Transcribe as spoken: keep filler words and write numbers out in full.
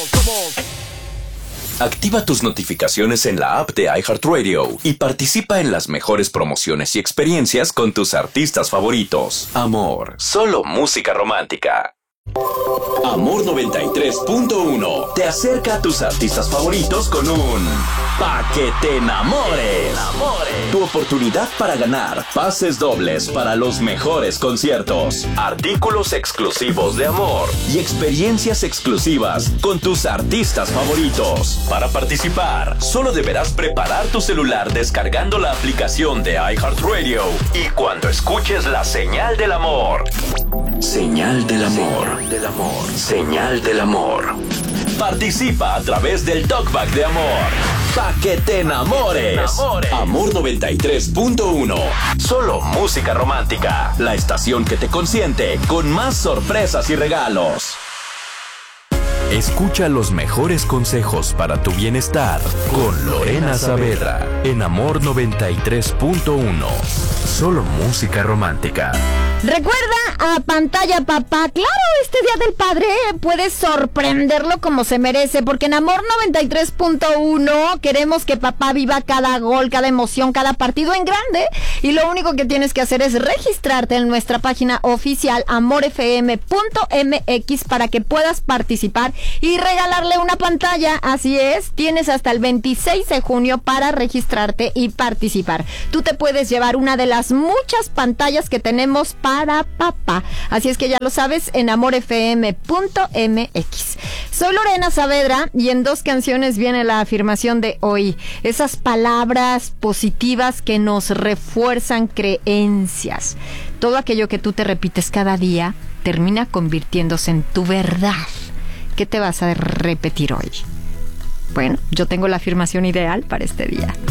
Activa tus notificaciones en la app de iHeartRadio y participa en las mejores promociones y experiencias con tus artistas favoritos. Amor, solo música romántica. Amor noventa y tres punto uno te acerca a tus artistas favoritos con un Pa' que te enamores. Tu oportunidad para ganar pases dobles para los mejores conciertos, artículos exclusivos de Amor y experiencias exclusivas con tus artistas favoritos. Para participar, solo deberás preparar tu celular descargando la aplicación de iHeartRadio y cuando escuches la señal del amor. Señal del amor. Del amor. Señal del amor. Participa a través del talkback de Amor. Pa' que te enamores. enamores. Amor noventa y tres punto uno. Solo música romántica. La estación que te consiente con más sorpresas y regalos. Escucha los mejores consejos para tu bienestar con Lorena Saavedra en Amor noventa y tres punto uno. Solo música romántica. Recuerda a Pantalla Papá. Claro, este Día del Padre puedes sorprenderlo como se merece, porque en Amor noventa y tres punto uno queremos que papá viva cada gol, cada emoción, cada partido en grande. Y lo único que tienes que hacer es registrarte en nuestra página oficial amor f m punto m x para que puedas participar y regalarle una pantalla. Así es, tienes hasta el veintiséis de junio para registrarte y participar. Tú te puedes llevar una de las muchas pantallas que tenemos para papá. Así es que ya lo sabes, en amor f m punto m x. Soy Lorena Saavedra y en dos canciones viene la afirmación de hoy. Esas palabras positivas que nos refuerzan creencias. Todo aquello que tú te repites cada día termina convirtiéndose en tu verdad. ¿Qué te vas a repetir hoy? Bueno, yo tengo la afirmación ideal para este día.